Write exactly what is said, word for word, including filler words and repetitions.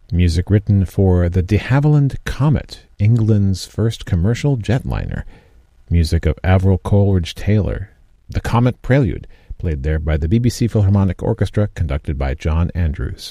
Music written for the de Havilland Comet, England's first commercial jetliner. Music of Avril Coleridge-Taylor. The Comet Prelude, played there by the B B C Philharmonic Orchestra, conducted by John Andrews.